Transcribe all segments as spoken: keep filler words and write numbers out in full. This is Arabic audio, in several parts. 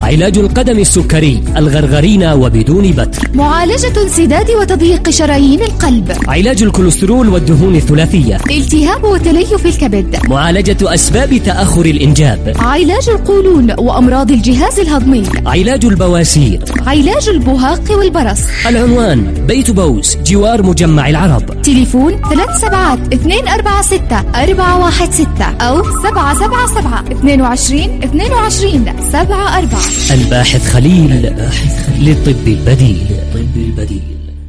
علاج القدم السكري الغرغرينا وبدون بتر. معالجة انسداد وتضييق شرايين القلب. علاج الكوليسترول والدهون الثلاثية. التهاب وتليف الكبد. معالجة أسباب تأخر الإنجاب. علاج القولون وأمراض الجهاز الهضمي. علاج البواسير. علاج البهاق والبرص. العنوان بيت بوس جوار مجمع العرب. تليفون ثلاث سبعات اثنين أربعة ستة أربعة واحد ستة أو سبعة سبعة سبعة اثنين وعشرين اثنين وعشرين سبعة أربعة. الباحث خليل للطب البديل. طب البديل.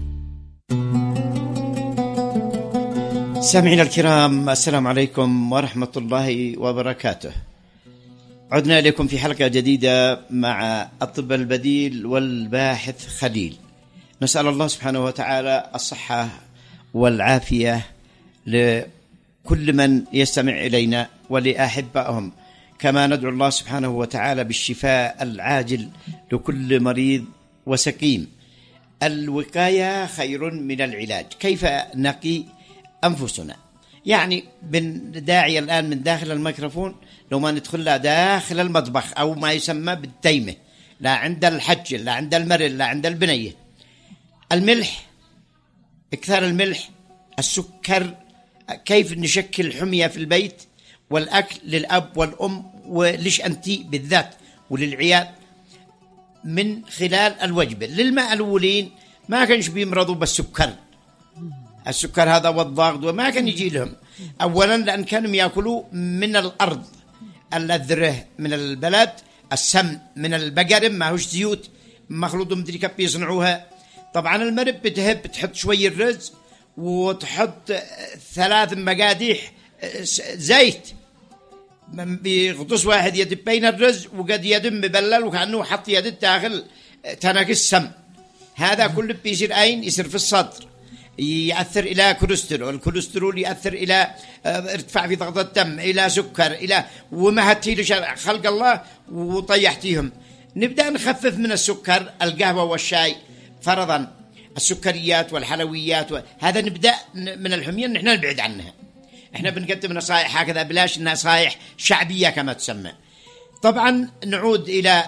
سامعينا الكرام، السلام عليكم ورحمة الله وبركاته. عدنا إليكم في حلقة جديدة مع الطب البديل والباحث خليل. نسأل الله سبحانه وتعالى الصحة والعافية لكل من يستمع إلينا ولأحبائهم، كما ندعو الله سبحانه وتعالى بالشفاء العاجل لكل مريض وسقيم. الوقاية خير من العلاج. كيف نقي أنفسنا؟ يعني من داعي الآن من داخل الميكروفون لو ما ندخل داخل المطبخ أو ما يسمى بالتيمة، لا عند الحج لا عند المرل لا عند البنية. الملح، إكثار الملح، السكر، كيف نشكل حمية في البيت، والأكل للأب والأم وليش أنتي بالذات وللعيال من خلال الوجبة. للمألولين ما كانش بيمرضوا بالسكر، السكر هذا والضغط وما كان يجي لهم. أولا لأن كانوا يأكلوا من الأرض، الذرة من البلد، السمن من البقر، ما هوش زيوت مخلوط مدري كيف بيصنعوها. طبعا المرب بتهب بتحط شوية الرز وتحط ثلاث مقاديح زيت، بيغطس واحد يد بين الرز وقد يدم مبلل وكأنه حط يد داخل تنك السم. هذا كله بيصير أين؟ يصير في الصدر، يأثر إلى كوليسترول، الكوليسترول يأثر إلى ارتفاع في ضغط الدم، إلى سكر، إلى ومهتي خلق الله وطيحتيهم. نبدأ نخفف من السكر، القهوة والشاي فرضا، السكريات والحلويات، هذا نبدأ من الحمية نحن نبعد عنها. احنا بنقدم نصائح هكذا بلاش نصائح شعبية كما تسمى. طبعا نعود إلى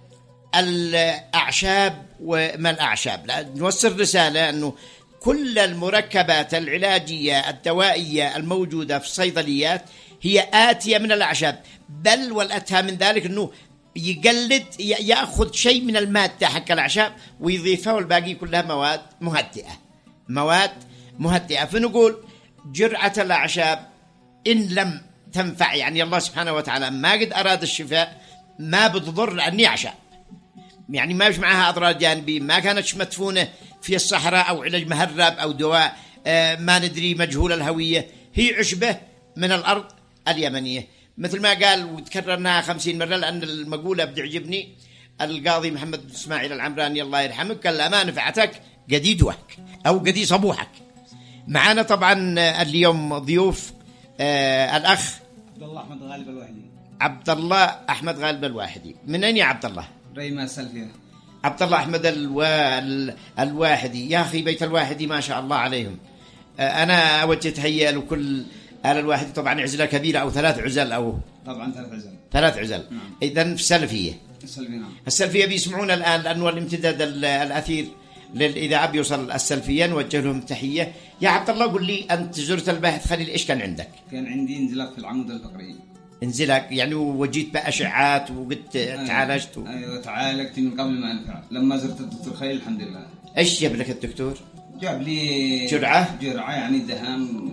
الأعشاب وما الأعشاب، لا نوصل رسالة أنه كل المركبات العلاجية الدوائية الموجودة في الصيدليات هي آتية من الأعشاب، بل والأتهى من ذلك أنه يقلد يأخذ شيء من المادة حق الأعشاب ويضيفها، والباقي كلها مواد مهدئة مواد مهدئة. فنقول جرعة الأعشاب إن لم تنفع، يعني الله سبحانه وتعالى ما قد أراد الشفاء، ما بتضر لأني أعشاب، يعني ما يش معها أضرار جانبية، ما كانتش مدفونة في الصحراء أو علاج مهرب أو دواء آه ما ندري مجهول الهوية، هي عشبة من الأرض اليمنية. مثل ما قال وتكررناها خمسين مرة لأن المقولة بتعجبني، القاضي محمد بن إسماعيل العمراني الله يرحمه قال ما نفعتك قديدوك أو قدي صبوحك. معنا طبعا اليوم ضيوف آه الأخ عبد الله أحمد غالب الواحدي. عبد الله أحمد غالب الواحدي، من أين يا عبد الله؟ ريما السلفية. عبد الله أحمد الوا... الواحدي، يا أخي بيت الواحدي ما شاء الله عليهم. آه أنا أوجه تحية لكل آل الواحدي، طبعا عزلة كبيرة أو ثلاث عزل أو طبعا ثلاث عزل ثلاث عزل نعم. إذن في السلفية السلفية نعم. السلفية بيسمعون الآن لأنه الامتداد الأثير للإذاعة بيوصل السلفية، نوجه لهم تحية. يا عبد الله قل لي، أنت زرت الباحث خليل، إيش كان عندك؟ كان عندي انزلاق في العمود الفقري. انزلاق يعني وجيت بأشعات وقلت أيوة. تعالجت و... أيوة تعالجت من قبل ما أنفع. لما زرت الدكتور خليل الحمد لله. إيش جاب لك الدكتور؟ جاب لي جرعة جرعة يعني دهام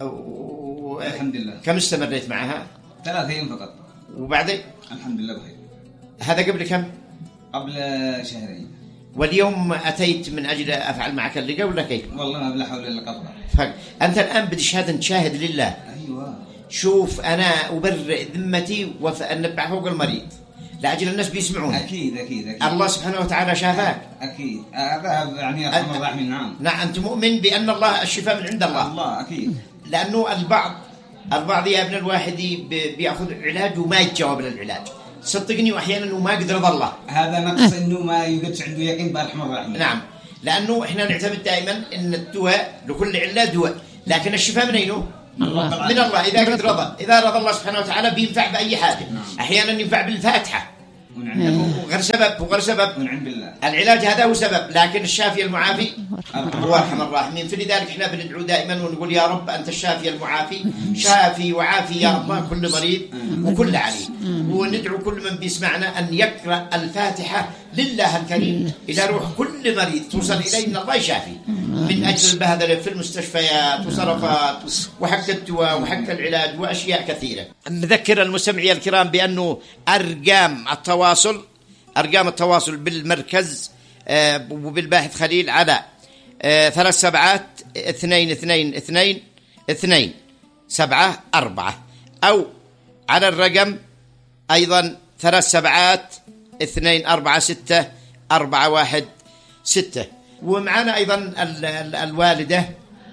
و... الحمد لله. كم استمريت معها؟ ثلاث أيام فقط. وبعدين؟ الحمد لله بخير. هذا قبل كم؟ قبل شهرين. واليوم أتيت من أجل أفعل معك اللقاء ولا كيف؟ والله ما بلا حول ولا قوة. أنت الآن بدي شهادة تشاهد لله. أيوة. شوف أنا أبرئ ذمتي وأنبع فوق المريض لأجل الناس بيسمعون. أكيد أكيد أكيد. الله سبحانه وتعالى شافاك. أكيد. هذا يعني أرحم الراحمين. نعم. نعم أنت مؤمن بأن الله الشفاء من عند الله. الله أكيد. لأنه البعض البعض يا ابن الواحدي بيأخذ علاج وما يتجاوب للعلاج. صدقني وأحيانا أنه ما قدر الله. هذا نقص أنه ما يوجدش عنده يقين بالرحم الرحيم. نعم، لأنه إحنا نعتمد دائما أن الدواء لكل علة دواء، لكن الشفاء من أينه؟ الله. من الله. إذا قد رضى، إذا رضى الله سبحانه وتعالى بينفع بأي حاجة. نعم. أحيانا ينفع بالفاتحة، وغير سبب وغير سبب ونعم بالله. العلاج هذا هو سبب، لكن الشافي المعافي هو أرحم الراحمين. فلذلك احنا بندعو دائما ونقول يا رب أنت الشافي المعافي، شافي وعافي يا الله كل مريض وكل عليم. وندعو كل من بيسمعنا أن يقرأ الفاتحة لله الكريم إلى روح كل مريض توصل إليه من الله شافي، من أجل البهذلة في المستشفيات وصرفات وحق الدواء وحق العلاج وأشياء كثيرة. نذكر المستمعين الكرام بأنه أرقام التواصل أرقام التواصل بالمركز آه وبالباحث خليل على آه ثلاث سبعات اثنين اثنين اثنين اثنين سبعة أربعة، أو على الرقم أيضا ثلاث سبعات اثنين أربعة ستة أربعة واحد ستة. ومعنا أيضا ال ال الوالدة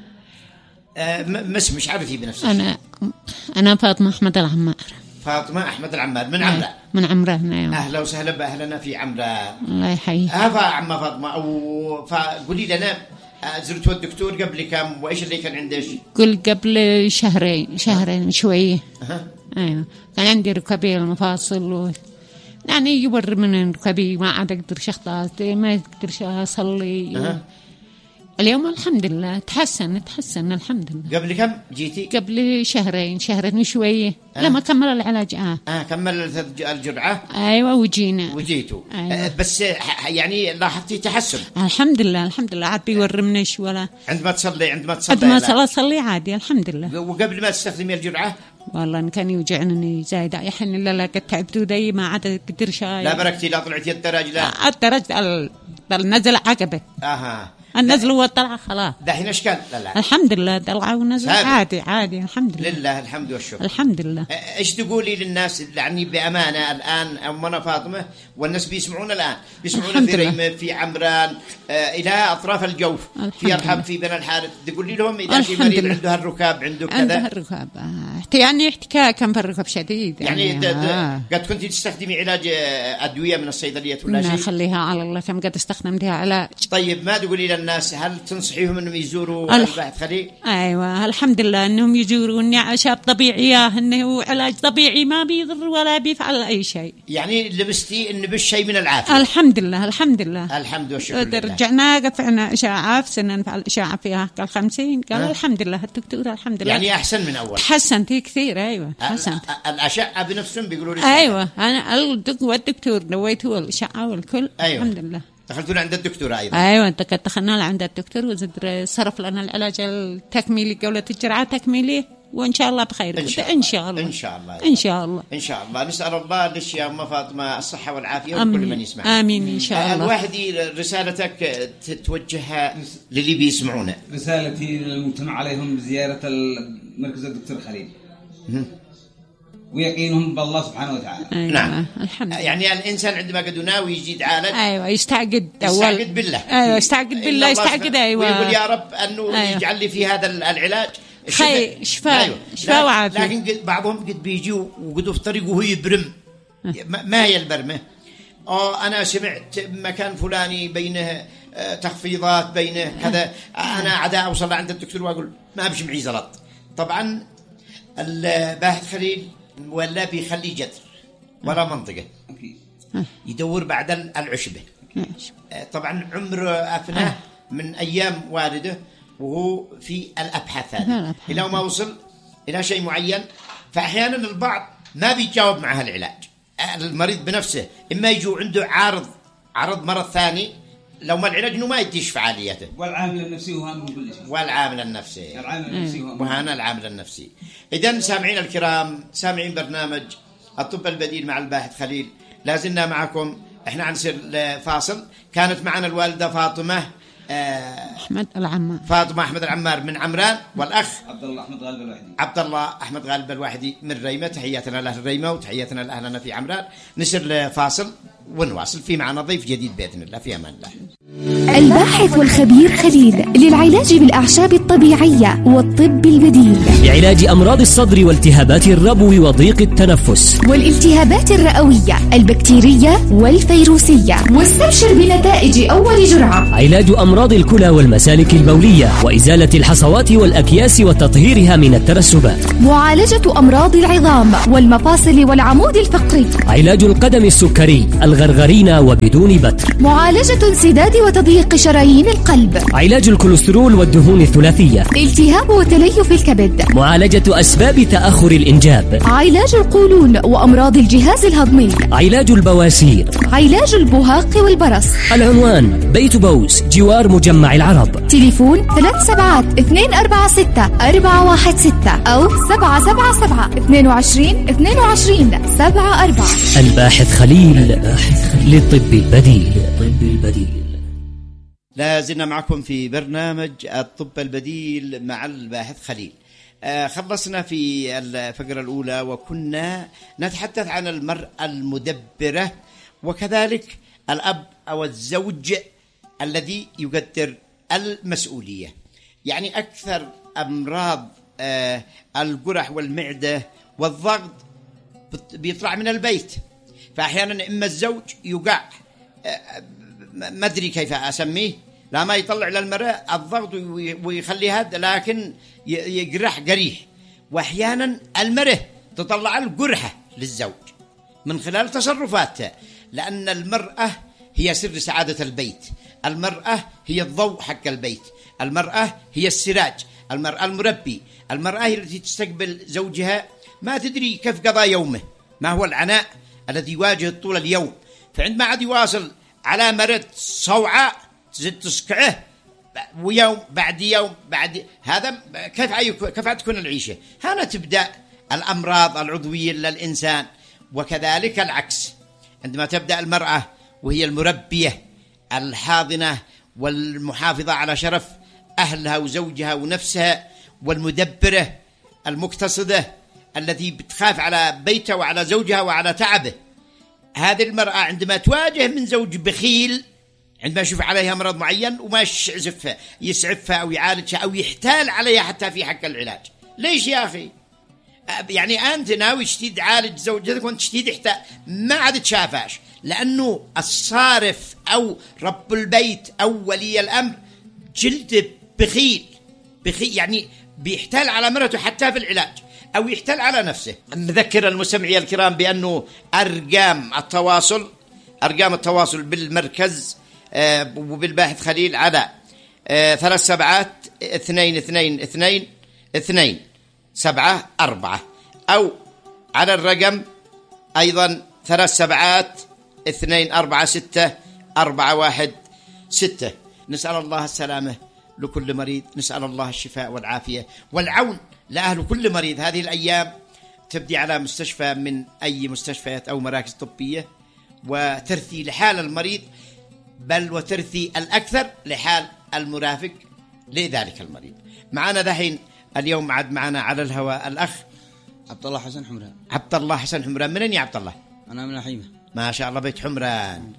آه مش مش عارفي بنفسك. أنا أنا فاطمة أحمد العمار. فاطمة أحمد العمار من عمران. من عمران. أيوة. أهلا وسهلا بأهلنا في عمران. الله يحييك. ها عمة فاطمة، أو فقولي لنا زرتوا الدكتور قبل كم وإيش اللي كان عندك؟ قل قبل شهرين شهرين شوية. أه. أيوة كان عندي ركبي المفاصل و... يعني يبر من ركبي، ما عاد أقدر شخطات، ما أقدر أصلي. أه. اليوم الحمد لله تحسن تحسن الحمد لله. قبل كم جيتي؟ قبل شهرين شهرين وشوية. أه؟ لما كمل العلاج اه اه كمل الجرعة. ايوه وجينا وجيتوا. أيوة. آه بس يعني لاحظتي تحسن؟ الحمد لله الحمد لله. عاد بيورمنش ولا عندما تصلي عندما تصلي عندما صلى صلي عادي الحمد لله. وقبل ما تستخدمي الجرعة؟ والله إن كان يوجعني زايد يحن إلا لا قد تعبت ودي ما عاد قدر شاي. لا بركتي لا طلعتي الدرج لا الدرج النزل عقبه. اها النزل والطلعة خلاص. دحين ايش كان؟ لا لا الحمد لله طلعة ونزل عادي عادي الحمد لله. لله الحمد والشكر. الحمد لله. ايش تقولي للناس يعني بأمانة الآن أمنا فاطمة والناس بيسمعون الآن بيسمعون في ريمة في عمران آه إلى أطراف الجوف في أرحب في بني الحارث، تقولي لهم إذا في مريض عنده الركاب عنده كذا عنده الركاب آه. يعني احتكاكا في الركب شديد يعني, يعني آه. قد كنت تستخدمي علاج أدوية من الصيدلية ولا شيء؟ خليها على الله كم قد استخدمتها علاج. طيب ما تقولي للناس هل تنصحيهم انهم يزوروا الباحث خليل؟ ايوه الحمد لله انهم يزوروا النعاشات طبيعيه، انه علاج طبيعي ما بيضر ولا بيفعل اي شيء. يعني لبستي ان بش شيء من العافيه؟ الحمد لله الحمد لله الحمد والشكر. رجعنا قفعنا اشعه في سنه نفعل اشعه فيها قال خمسين قال أه؟ الحمد لله الدكتور الحمد لله يعني احسن من اول. تحسنت كثير. ايوه تحسنت. الاشعه بنفسهم بيقولوا لي ايوه انا الدكتور دويته الاشعه والكل. أيوة. الحمد لله. دخلتوا عند الدكتور ايضا؟ ايوه انت كنت دخلنا عند الدكتور وزد صرف لنا العلاج التكميلي قولة الجرعه تكميلي وان شاء الله بخير. ان شاء الله ان شاء الله ان شاء الله ان شاء الله ان شاء الله. نسال الله لش يا ام فاطمه الصحه والعافيه وكل من يسمع. امين ان شاء الله. الواحد رسالتك توجهها للي بيسمعونا. رسالتي للمجتمع عليهم بزياره مركز الدكتور خليل ويقينهم بالله سبحانه وتعالى. أيوة. نعم الحمد لله. يعني الإنسان عندما قد يناوي يجي يتعالج أيوة يستعقد أول يستعقد بالله. أيوة يستعقد بالله يستعقد. أيوة ويقول يا رب أنه أيوة. يجعل لي في هذا العلاج خير شفاء. أيوة. شفاء وعافية. لكن بعضهم قد بيجوا وقدوا في طريقه وهو يبرم. ما هي البرمة؟ أو أنا سمعت مكان فلاني بينه تخفيضات بينه كذا، أنا عدا أوصل عند الدكتور وأقول ما بش معي زلط. طبعا الباحث خليل ولا بيخلي جذر ولا منطقة يدور بعد العشبة. طبعا عمر أفناه من أيام والده وهو في الأبحاث هذه إلى ما وصل إلى شيء معين. فأحيانا البعض ما بيجاوب معها العلاج، المريض بنفسه إما يجو عنده عارض عرض مرض ثاني لو ما العلاج إنه ما يديش فعاليته. والعامل النفسي هو أهم كل شيء. والعامل النفسي. العامل النفسي هو وهنا العامل النفسي. إذن سامعين الكرام سامعين برنامج الطب البديل مع الباحث خليل، لازلنا معكم. إحنا عنصر فاصل. كانت معنا الوالدة فاطمة أحمد العمار فاطمة أحمد العمار من عمران، والأخ عبد الله أحمد غالب الواحدي عبد الله أحمد غالب الواحدي من ريمة. تحياتنا لأهل ريمة وتحياتنا لأهلنا في عمران. نسر فاصل ونواصل. في معنا ضيف جديد بإذن الله. في أمان الله. الباحث والخبير خليل للعلاج بالأعشاب الطبيعية والطب البديل، لعلاج أمراض الصدر والتهابات الربو وضيق التنفس والالتهابات الرئوية البكتيرية والفيروسية. واستبشر بنتائج أول جرعة. علاج أمراض الكلى والمسالك البولية وإزالة الحصوات والأكياس وتطهيرها من الترسبات. معالجة أمراض العظام والمفاصل والعمود الفقري. علاج القدم السكري الغرغرين وبدون بتر. معالجة انسداد وتضييق شرايين القلب. علاج الكوليسترول والدهون الثلاثية. التهاب وتليف الكبد. معالجة أسباب تأخر الإنجاب. علاج القولون وأمراض الجهاز الهضمي. علاج البواسير. علاج البهاق والبرص. العنوان بيت بوس جوار مجمع العرب. تليفون ثلاث سبعات اثنين أربعة ستة أربعة واحد ستة أو سبعة سبعة سبعة اثنين وعشرين اثنين وعشرين سبعة أربعة. الباحث خليل للطب البديل. الطب البديل. لا زلنا معكم في برنامج الطب البديل مع الباحث خليل. آه خلصنا في الفقرة الأولى وكنا نتحدث عن المرأة المدبرة وكذلك الأب أو الزوج الذي يقدر المسؤولية. يعني أكثر أمراض آه القرح والمعدة والضغط بيطلع من البيت، فأحيانا إما الزوج يقع آه ما أدري كيف أسميه، لا ما يطلع للمرأة الضغط ويخلي هذا لكن يقرح قريح، وأحيانا المرأة تطلع القرحة للزوج من خلال تصرفاتها، لأن المرأة هي سر سعادة البيت، المرأة هي الضوء حق البيت، المرأة هي السراج، المرأة المربي، المرأة هي التي تستقبل زوجها ما تدري كيف قضى يومه، ما هو العناء الذي يواجه طول اليوم، فعندما عاد يواصل على مرض صوعاء تسكعه ويوم بعد يوم بعد هذا كيف كيف تكون العيشة؟ هنا تبدأ الأمراض العضوية للإنسان. وكذلك العكس، عندما تبدأ المرأة وهي المربية الحاضنة والمحافظة على شرف أهلها وزوجها ونفسها، والمدبرة المقتصدة التي بتخاف على بيتها وعلى زوجها وعلى تعبه، هذه المرأة عندما تواجه من زوج بخيل، عندما يشوف عليها مرض معين وما يسعفها يسعفها أو يعالجها أو يحتال عليها حتى في حق العلاج. ليش يا أخي؟ يعني أنت ناوي تشتي تعالج زوجتك وأنت تشتي تحتال، ما عاد تشافاش، لأنه الصارف أو رب البيت أو ولي الأمر جلد بخيل بخيل يعني بيحتال على مرته حتى في العلاج أو يحتال على نفسه. نذكر المستمعين الكرام بأنه أرقام التواصل أرقام التواصل بالمركز آه وبالباحث خليل على آه ثلاث سبعات اثنين اثنين اثنين اثنين سبعة أربعة، أو على الرقم أيضا ثلاث سبعات اثنين أربعة ستة أربعة واحد ستة. نسأل الله السلامة لكل مريض، نسأل الله الشفاء والعافية والعون لأهل كل مريض. هذه الأيام تبدي على مستشفى من أي مستشفيات أو مراكز طبية وترثي لحال المريض، بل وترثي الأكثر لحال المرافق لذلك المريض. معنا دحين اليوم عاد معنا على الهواء الأخ عبد الله حسن حمران. عبد الله حسن حمران، منين يا عبد الله؟ أنا من الحيمة. ما شاء الله، بيت حمران.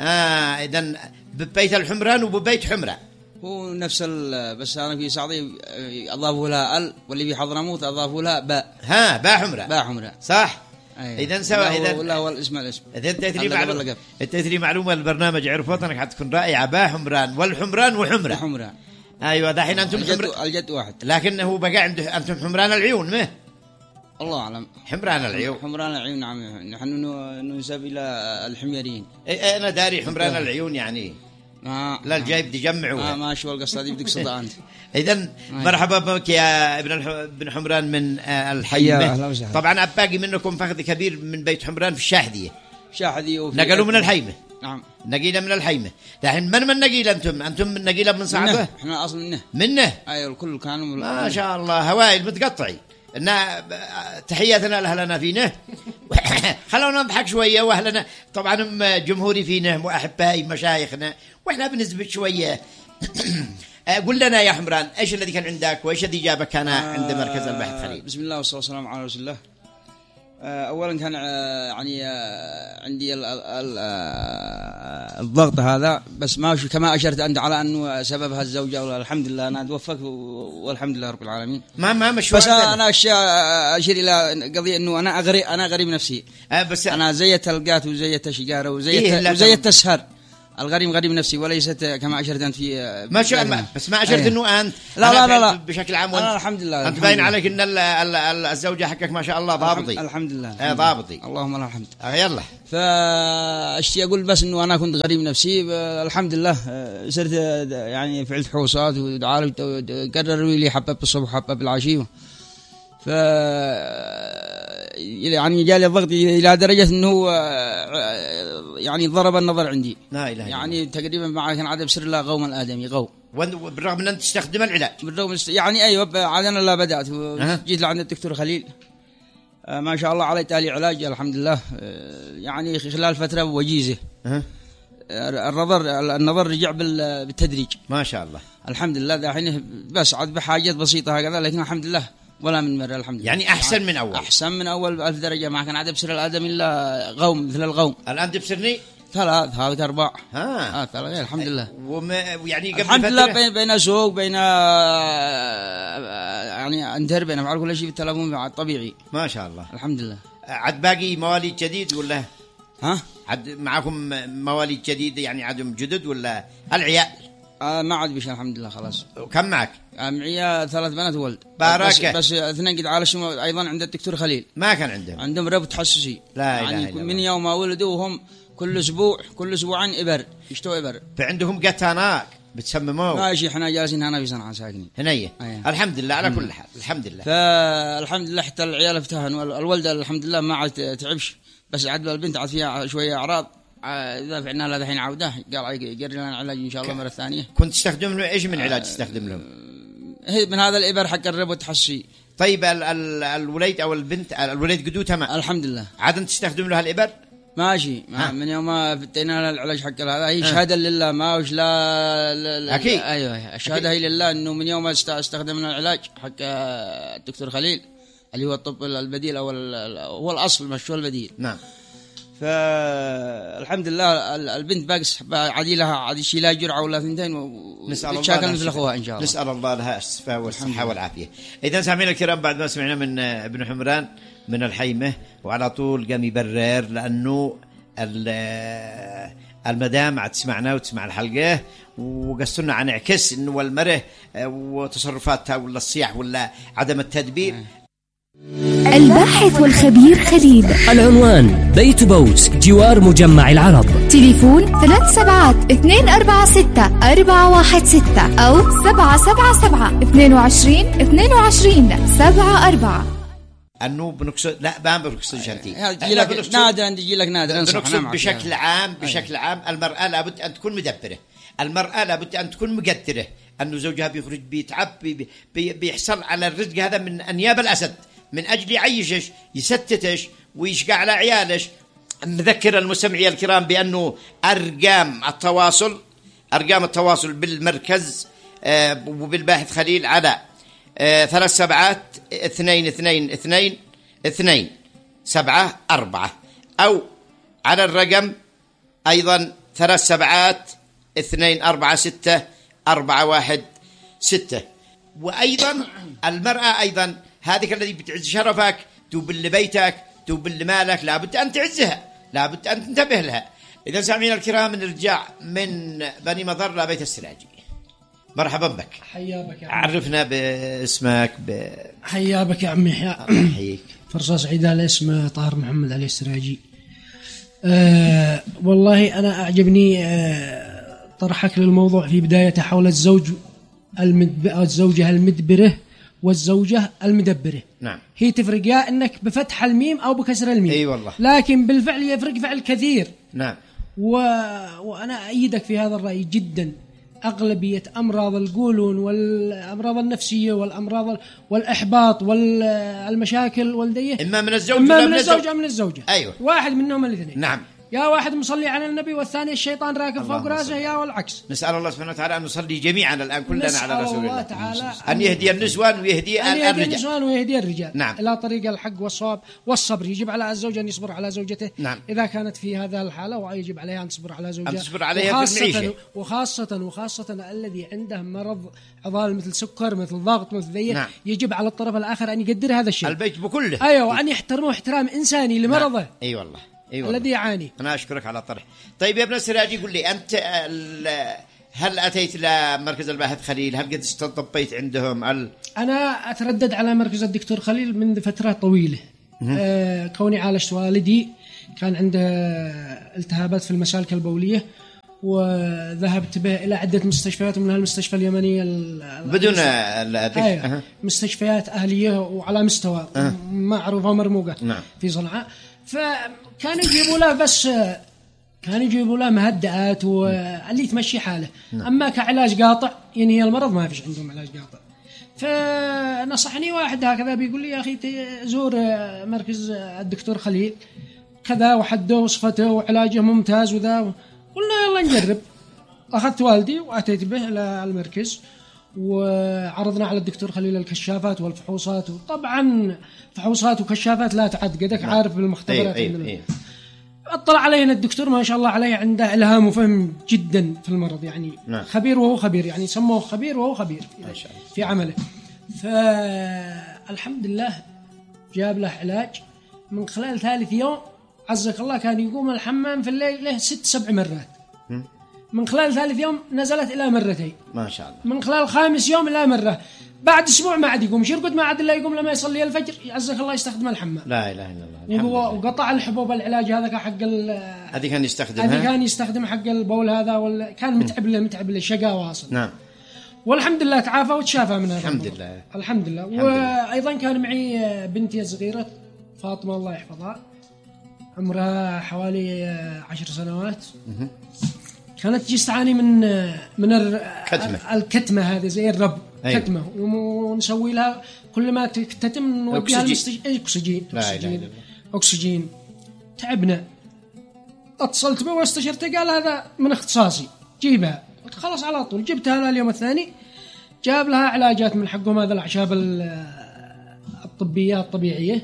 آه إذن ببيت الحمران وببيت حمران هو نفس ال، بس أنا في سعودي أضافوا لها ال، واللي في حضرموت أضافوا لها باء. ها باء حمران. باء حمران صح. أيه. إذن سوا إذن ولا هو الاسم الاسم. إذن تثري معلومة تثري معلومة البرنامج عرفت أنك حتكون رائعة. باء حمران والحمران وحمران. حمران. أيوة دحين أنتم الجد, الجد واحد، لكن هو بقى عنده أنتم حمران العيون ما الله أعلم. حمران العيون. حمران العيون نعم، نحن ننسب إلى الحميريين. إيه أنا داري حمران العيون يعني ما لا الجايب تجمعوا ما ما شو القصة دي بدك صدق أنت. إذن مرحبا بك يا ابن ابن حمران من الحيمة. طبعا أباقي منكم فخذ كبير من بيت حمران في الشاحذية. شاحذية نقلوا من الحيمة. نعم. نقيلة من الحيمة. دحين من من نقيلة أنتم؟ أنتم من نقيلة من صعبة؟ إحنا أصل منه. منه. أيوة الكل كانوا. ما شاء الله هوائل متقطعي. إن تحياتنا لأهلنا فينا. خلونا نضحك شوية وأهلنا طبعا جمهوري فينا وأحبائي مشايخنا وإحنا بنسبة شوية. قل لنا يا حمران إيش الذي كان عندك وإيش الذي جابك هنا عند مركز الباحث خليل؟ بسم الله والصلاة والسلام على رسول الله. أولا كان يعني عندي الضغط هذا، بس ما كما أشرت أنت على أنه سببها الزوجة. الحمد لله أنا توفقت والحمد لله رب العالمين. ما ما مشوار. بس أنا أشياء أشير إلى قضية أنه أنا غريب، أنا غريب نفسي. أه بس أنا زيت القات وزيت الشجارة وزيت إيه وزيت السهر. الغريم غريب نفسي وليست كما أشرت أنت في ما شاء الله. بس ما أشرت إنه أنت لا لا لا, لا بشكل عام أنا الحمد لله أنت باين عليك إن الزوجة حقك ما شاء الله ضابطي. الحمد لله آه ضابطي اللهم لك الحمد. آه يلا. فأشتي أقول بس إنه أنا كنت غريب نفسي الحمد لله. صرت يعني فعلت حوصات ودعاء قرروا لي حبة بالصبح حبة بالعشي. ف يعني جالي الضغط إلى درجة إنه يعني ضرب النظر عندي. لا إله يعني تقريبا معك كان عاد بسر الله قوم الآدمي قو. بالرغم من أن تستخدم العلاج. بالرغم يعني أيوة عاد أنا لا بدأت جيت لعند الدكتور خليل ما شاء الله عليه تالي علاج الحمد لله. يعني خلال فترة وجيزة النظر النظر رجع بالتدريج ما شاء الله الحمد لله. دحين بس عاد بحاجات بسيطة هكذا لكن الحمد لله ولا من مرة الحمد لله. يعني أحسن من أول. أحسن من أول بألف درجة. ما كان عاد بسر الآدم إلا غوم مثل الغوم. الآن تبصرني ثلاث ثلاث أرباع. ها آه ثلاث الحمد لله. وما يعني قبل الحمد فترة لله بين بين سوق بين يعني انتر بين أفعال كل شيء بالتلفون طبيعي ما شاء الله الحمد لله. عاد باقي مواليد جديد ولا ها؟ عاد معكم مواليد جديدة يعني عادهم جدد ولا العيال؟ آه ما عاد بيش الحمد لله خلاص. كم معك؟ آه معي ثلاث بنات ولد. باركة. بس, بس اثنين قد عالشوا أيضا عند الدكتور خليل. ما كان عندهم. عندهم ربط تحسسي. لا يعني إله إلا من يوم ما ولدوا وهم كل أسبوع كل أسبوعين إبر يشتوا إبر. فعندهم قتاناك بتسمموه. ماشي إحنا جالسين هنا في صنعاء ساكنين. هنية. أيه. الحمد لله على كل حال الحمد لله. فالحمد لله حتى العيال افتهن الولد الحمد لله ما عاد تعبش بس عاد البنت عاد فيها شوية أعراض. إذا فعلنا لها الحين عودة قال يقرر لنا علاج إن شاء الله مرة ثانية. كنت تستخدم له إيش من علاج تستخدم لهم؟ من هذا الإبر حق الربط تحسي. طيب ال ال الوليد أو البنت الوليد قدو تمام. الحمد لله. عاد تستخدم له الإبر؟ ماشي من يوم ما فتينا العلاج حق هذا هي شهادة لله ما وش لا, لا, لا أكيد. أيوة الشهادة هي لله إنه من يوم ما استخدمنا العلاج حق الدكتور خليل اللي هو الطب البديل أو هو الأصل مش هو البديل. نعم. فالحمد لله البنت باقس عادي لها عادي شيء لا جرعة ولا ثنتين نسأل الله مثل أخوها إن شاء الله. نسأل الله لها الشفاء والصحة والعافية. إذا سامعين الكرام بعد ما سمعنا من ابن حمران من الحيمة وعلى طول قام يبرر لأنه المدام عاد تسمعنا وتسمع الحلقة وقصرنا عن عكس إنه المرة وتصرفاتها ولا الصياح ولا عدم التدبير. الباحث والخبير خليل. العنوان بيت بوس جوار مجمع العرب. تليفون ثلاث سبعات اثنين أربعة ستة أربعة واحد ستة أو سبعة سبعة سبعة اثنين وعشرين اثنين وعشرين سبعة أربعة. أنه بنقصد لا ما بنقصد شنتي يجي لك نادر يجي لك نادر بنقصد بشكل عام بشكل عام المرأة لابد أن تكون مدبرة. المرأة لابد أن تكون مقدرة أنه زوجها بيخرج بيتعب بي بي بيحصل على الرزق هذا من أنياب الأسد من أجل يعيشش يستتش ويشقى على عيالش. نذكر المستمعين الكرام بأنه أرقام التواصل أرقام التواصل بالمركز آه وبالباحث خليل على آه ثلاث سبعات اثنين اثنين اثنين اثنين سبعة أربعة أو على الرقم أيضا ثلاث سبعات اثنين أربعة ستة أربعة واحد ستة. وأيضا المرأة أيضا هذه الذي بتعز شرفك توبل بيتك توبل مالك لابد أن تعزها لابد أن تنتبه لها. إذا سامعين الكرام نرجع من بني مضر لبيت السراجي. مرحبا بك. حياك يا عمي. عرفنا باسمك ب... حياك يا عمي. حياك. فرصة سعيدة على اسم طاهر محمد علي السراجي. أه والله أنا أعجبني أه طرحك للموضوع في بداية حول الزوج المدب... الزوجة المدبرة والزوجة المدبرة. نعم. هي تفرق يا إنك بفتح الميم أو بكسر الميم. أي والله. لكن بالفعل يفرق فعل كثير. نعم. و... وأنا أيدك في هذا الرأي جدا. أغلبية أمراض القولون والأمراض النفسية والأمراض والإحباط والمشاكل والدية إما من الزوج إما من, من من الزوجة من الزوجة. أيوة. واحد منهم الاثنين. نعم. يا واحد مصلي على النبي والثاني الشيطان راكب فوق راسه يا والعكس. نسأل الله سبحانه وتعالى أن نصلي جميعا الآن كلنا على رسول الله, الله تعالى أن يهدي النسوان ويهدي أن يهدي الرجال النسوان ويهدي الرجال نعم. إلى طريق الحق والصواب والصبر. يجب على الزوج أن يصبر على زوجته نعم. إذا كانت في هذا الحالة، ويجب عليها أن تصبر على زوجها، أن تصبر عليها في المعيشة، وخاصة وخاصة الذي عنده مرض عضال مثل سكر مثل ضغط مثل ذي نعم. يجب على الطرف الآخر أن يقدر هذا الشيء، البيت بكله أيوة، وأن يحترمه احترام إنساني لمرضه. نعم. أي والله. أيوة الذي يعاني. أنا أشكرك على الطرح. طيب يا ابن السراج، يقول لي أنت هل أتيت لمركز الباحث خليل؟ هل قد استطبيت عندهم؟ ال... أنا أتردد على مركز الدكتور خليل منذ فترة طويلة. آه كوني عالجت والدي كان عنده التهابات في المسالك البولية، وذهبت به إلى عدة مستشفيات، ومنها المستشفى اليمنية بدون أيوة. مستشفيات أهلية وعلى مستوى أه. معروفة ومرموقة نعم. في صنعاء. فكانوا يجيبوا له بس كانوا يجيبوا له مهدئات واللي تمشي حاله نعم. أما كعلاج قاطع ينهي المرض ما فيش عندهم علاج قاطع. فنصحني واحد هكذا بيقول لي يا أخي زور مركز الدكتور خليل كذا، وحده وصفته وعلاجه ممتاز وذا. قلنا يلا نجرب. أخذت والدي وأتيت به إلى المركز، وعرضنا على الدكتور خليل الكشافات والفحوصات، وطبعا فحوصات وكشافات لا تعد، قدك عارف بالمختبرات. أيوة أيوة أيوة. اطلع علينا الدكتور ما شاء الله عليه عنده إلهام وفهم جدا في المرض، يعني نعم. خبير وهو خبير، يعني سموه خبير وهو خبير يعني في عمله. فالحمد لله جاب له علاج من خلال ثالث يوم عزك الله كان يقوم الحمام في الليل له ست سبع مرات. من خلال ثالث يوم نزلت إلى مرتين ما شاء الله. من خلال خامس يوم إلى مرة. بعد أسبوع ما عاد يقوم، يرقد ما عاد إلا يقوم لما يصلي الفجر عزك الله يستخدم الحمام. لا إله إلا الله. وهو وقطع الحبوب العلاج هذا حق ال هذه كان يستخدمها. هذه كان يستخدم حق البول هذا، ولا كان متعب له متعب له شقاء واصل. نعم. والحمد لله تعافى وتشافى من هذا. الحمد لله. الحمد لله. وأيضا كان معي بنتي الصغيرة فاطمة الله يحفظها، عمرها حوالي عشر سنوات. م- كانت تجي تعاني من من الكتمة. الكتمة هذه زي الرب. أيوة. كتمة، ونسوي لها كل ما تكتم نوديها المستشفى أكسجين أكسجين أكسجين. تعبنا، اتصلت به واستشرته قال هذا من اختصاصي جيبها. خلاص على طول جبتها لها. اليوم الثاني جاب لها علاجات من حقهم هذا الأعشاب الطبية الطبيعية،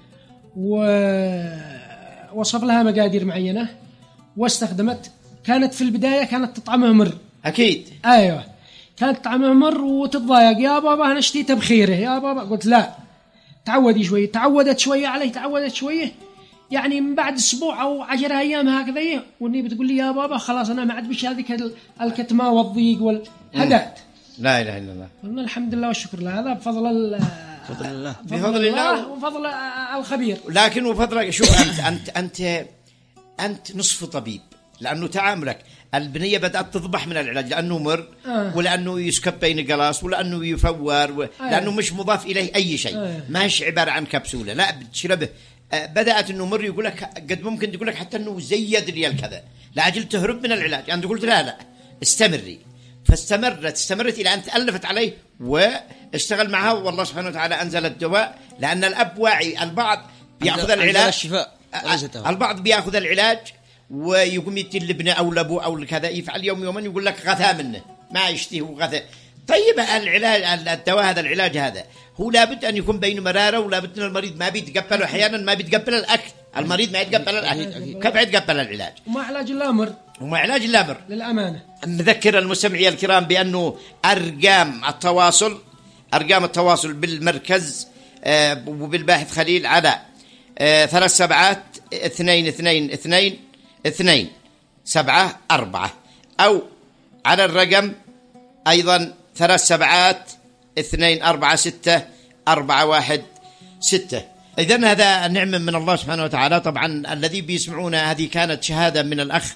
ووصف لها مقادير معينة واستخدمت. كانت في البداية كانت تطعمه مر أكيد. أيوة كانت تطعمه مر وتتضايق، يا بابا أنا اشتيته بخيره يا بابا. قلت لا تعودي شوية. تعودت شوية عليه، تعودت شوية، يعني من بعد أسبوع أو عشرة أيام هكذا، وإني بتقول لي يا بابا خلاص أنا ما عاد بش هذيك الكتمة والضيق والهدأت. لا إله إلا الله. قلنا الحمد لله والشكر له. هذا بفضل الله، بفضل الله، بفضل الله وفضل الخبير. لكن وفضلك شو أنت أنت أنت أنت نصف طبيب، لأنه تعاملك البنية بدأت تضبح من العلاج لأنه مر آه. ولأنه يسكب بين قلاص ولأنه يفور و... آه. لأنه مش مضاف إليه أي شيء آه. ماش عبارة عن كبسولة، لا بتشربه. آه بدأت أنه مر يقول لك قد ممكن تقول لك حتى أنه زيد ريال كذا لأجل تهرب من العلاج. أنا قلت لا لا استمري، فاستمرت استمرت إلى أن تألفت عليه واشتغل معها، والله سبحانه وتعالى أنزل الدواء. لأن الأب واعي، البعض بيأخذ العلاج الشفاء، البعض بيأخذ العلاج ويقوم يدي لابنه أو لأبوه أو كذا، يفعل يوم يومين يقول لك غثى منه ما يشتيه وغثى. طيب العلاج الدواء هذا العلاج هذا هو لابد أن يكون بين مرارة، ولابد أن المريض ما بيتقبله، أحيانا ما بيتقبل الأكل، المريض ما يتقبل الأكل، كيف يتقبل العلاج؟ وما علاج اللامر، وما علاج اللامر للأمانة. نذكر المستمعين الكرام بأنه أرقام التواصل أرقام التواصل بالمركز آه وبالباحث خليل على آه ثلاث سبعات اثنين اثنين اثنين اثنين سبعة أربعة، أو على الرقم أيضا ثلاث سبعات اثنين أربعة ستة أربعة واحد ستة. إذن هذا نعمة من الله سبحانه وتعالى. طبعا الذي بيسمعونا هذه كانت شهادة من الأخ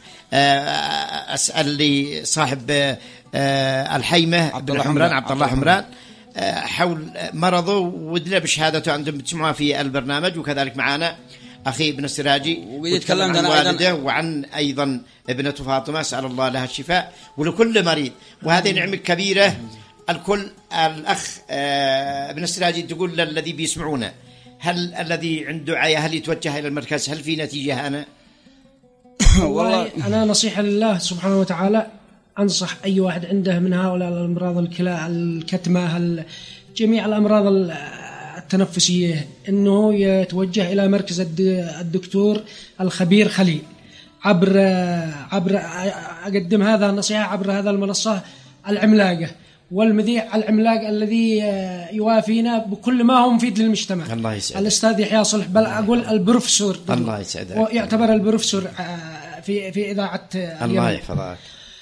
أسأل لي صاحب الحيمة بن حمران، عبد الله حمران، حول مرضه ودنا بشهادته أنتم بتسمعوها في البرنامج، وكذلك معنا أخي ابن السراجي وتكلم عن والده وعن أيضا ابنته فاطمة، أسأل الله لها الشفاء ولكل مريض. وهذه نعمة كبيرة. الكل الأخ ابن السراجي تقول للذي بيسمعونا، هل الذي عنده عيا هل يتوجه إلى المركز؟ هل في نتيجة؟ أنا والله أنا نصيحة لله سبحانه وتعالى، أنصح أي واحد عنده من هؤلاء الأمراض الكلى الكتمة جميع الأمراض التنفسية أنه يتوجه إلى مركز الدكتور الخبير خليل عبر عبر أقدم هذا النصيحة عبر هذا المنصة العملاقة والمذيع العملاق الذي يوافينا بكل ما هو مفيد للمجتمع. الله يسعدك. الأستاذ يحيى صلح، بل أقول البروفيسور. الله يسعدك. ويعتبر البروفيسور في في إذاعة الله يحفظك.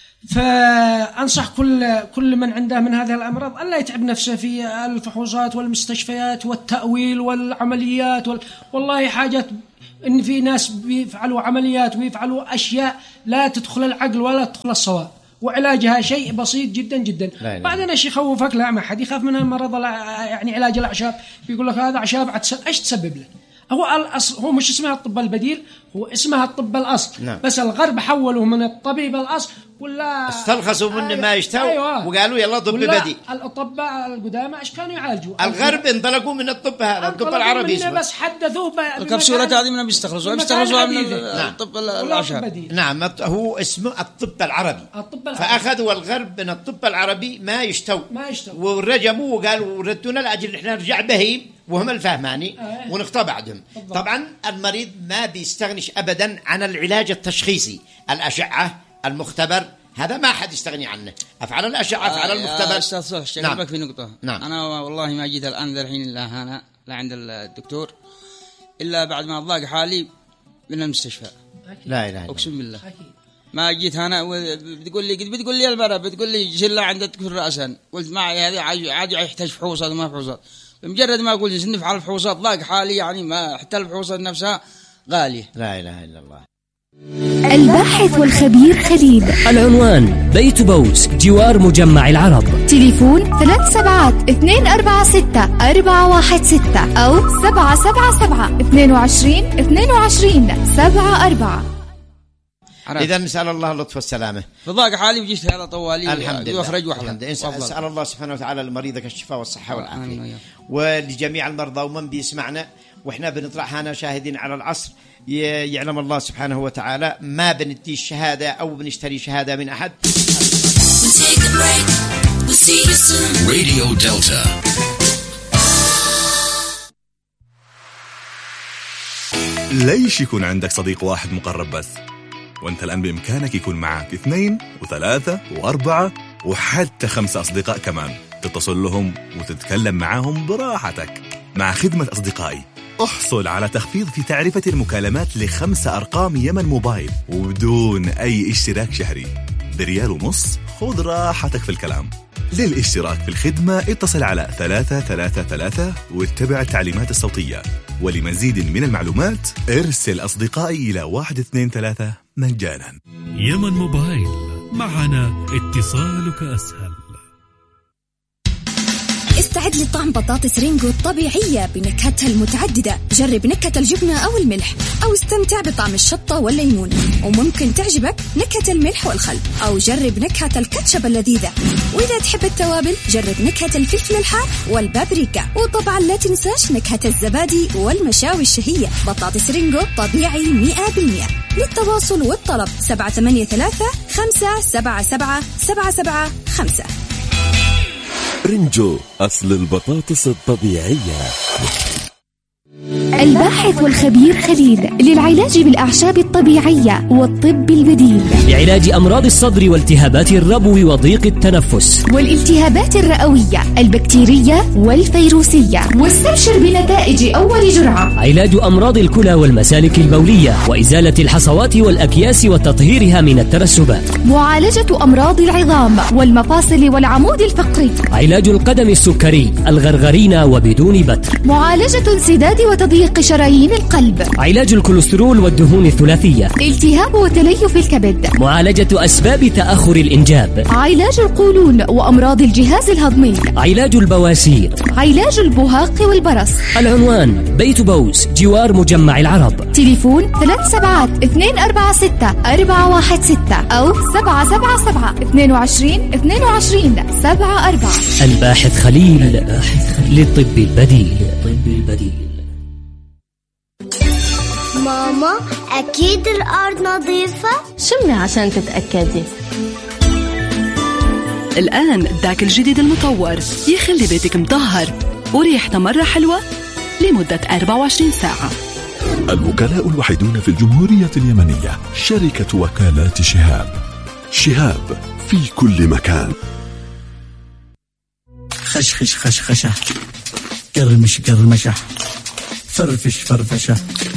فأنصح كل كل من عنده من هذه الأمراض ألا يتعب نفسه في الفحوصات والمستشفيات والتأويل والعمليات وال... والله حاجات إن في ناس بيفعلوا عمليات ويفعلوا أشياء لا تدخل العقل ولا تدخل الصواب، وعلاجها شيء بسيط جدا جدا. بعدين ايش يخوفك؟ لا، ما حد يخاف من المرض، يعني علاج الأعشاب بيقول لك هذا أعشاب ايش تسبب له. هو الأصل هو مش اسمها الطب البديل، هو اسمها الطب الأصل. نعم. بس الغرب حولوا من الطبيب الأصل ولا استلخصوا من ما يشتوا. أيوة. وقالوا يلا طب بديل. الأطباء القدامى ايش كانوا يعالجوا؟ الغرب انطلقوا من الطب هذا الطب العربي اسمه. بس حدثوه الكبسولات هذه من بيستخلصوا بيستخلصوا من الطب الأعشاب. نعم، هو اسمه الطب العربي. الطب العربي. فأخذوا الغرب من الطب العربي ما يشتوا ما يشتوا ورجموا وقالوا ردونا لأجل احنا نرجع بهيم وهم الفهماني آه. ونقطع بعدهم. بالضبط. طبعا المريض ما بيستغنيش أبدا عن العلاج التشخيصي، الأشعة، المختبر، هذا ما حد يستغني عنه. أفعل الأشعة، أفعل آه المختبر. أستاذ صالح شغلك نعم. في نقطة. نعم. أنا والله ما جيت الآن الحين إلا هنا لا عند الدكتور إلا بعد ما أضاق حالي من المستشفى. لا إله إلا أقسم بالله. أكيد. ما جيت هنا بتقول لي بتقول لي البرا بتقول لي شلة عند الدكتور رأسا، قلت معي هذه عاد يحتاج فحوصات وما فحوصات. بمجرد ما أقول نسنف على الفحوصات ضاق حالي، يعني ما حتى الفحوصات نفسها غالية. لا إله إلا الله. الباحث والخبير خليل. العنوان بيت بوس جوار مجمع العرب. تليفون ثلاث سبعات اثنين أربعة ستة أربعة واحد ستة أو سبعة سبعة سبعة اثنين وعشرين اثنين وعشرين سبعة أربعة. إذا نسأل الله اللطف والسلامة. فضاق حالي وجيت هذا طوالي الحمد لله. وأخرج وأحلم. نسأل الله سبحانه وتعالى لمريضك الشفاء والصحة والعافية، ولجميع المرضى ومن بيسمعنا وإحنا بنطرح هنا شاهدين على العصر. يعلم الله سبحانه وتعالى ما بندي الشهادة أو بنشتري شهادة من أحد. راديو دلتا. ليش يكون عندك صديق واحد مقرب بس؟ وانت الآن بإمكانك يكون معك اثنين وثلاثة وأربعة وحتى خمسة أصدقاء كمان، تتصل لهم وتتكلم معهم براحتك. مع خدمة أصدقائي احصل على تخفيض في تعرفة المكالمات لخمسة أرقام يمن موبايل وبدون أي اشتراك شهري، بريال ونص. خذ راحتك في الكلام. للاشتراك في الخدمة اتصل على ثلاثة ثلاثة ثلاثة واتبع التعليمات الصوتية. ولمزيد من المعلومات ارسل أصدقائي إلى واحد اثنين ثلاثة مجانا. يمن موبايل، معنا اتصالك أسهل. استعد لطعم بطاطس رينجو الطبيعية بنكهتها المتعددة. جرب نكهة الجبنة أو الملح، أو استمتع بطعم الشطة والليمون، وممكن تعجبك نكهة الملح والخل، أو جرب نكهة الكاتشب اللذيذة. وإذا تحب التوابل جرب نكهة الفلفل الحار والبابريكا، وطبعا لا تنساش نكهة الزبادي والمشاوي الشهية. بطاطس رينجو طبيعي مئة بالمئة. للتواصل والطلب سبعة ثمانية ثلاثة خمسة سبعة سبعة سبعة سبعة خمسة. رينجو أصل البطاطس الطبيعية. الباحث والخبير خليل للعلاج بالأعشاب الطبيعية والطب البديل، لعلاج أمراض الصدر والتهابات الربو وضيق التنفس والالتهابات الرئوية البكتيرية والفيروسية. واستبشر بنتائج أول جرعة. علاج أمراض الكلى والمسالك البولية وإزالة الحصوات والأكياس وتطهيرها من الترسبات. معالجة أمراض العظام والمفاصل والعمود الفقري. علاج القدم السكري الغرغرينة وبدون بتر. معالجة انسداد وتضييق شرايين القلب. علاج الكوليسترول والدهون الثلاثية. التهاب وتليف الكبد. معالجة أسباب تأخر الإنجاب. علاج القولون وأمراض الجهاز الهضمي. علاج البواسير. علاج البهاق والبرص. العنوان بيت بوس جوار مجمع العرب. تليفون ثلاث سبعات اثنين أربعة ستة أربعة واحد ستة أو سبعة سبعة سبعة اثنين وعشرين اثنين وعشرين سبعة أربعة. الباحث خليل للطب البديل. طب البديل. ماما أكيد الأرض نظيفة. شمي عشان تتأكدي. الآن الداك الجديد المطور يخلي بيتك مطهر وريحته مرة حلوة لمدة أربعة وعشرين ساعة. الوكلاء الوحيدون في الجمهورية اليمنية شركة وكالات شهاب. شهاب في كل مكان. خشخش خشخشة، قرمش قرمشة، فرفش فرفشة.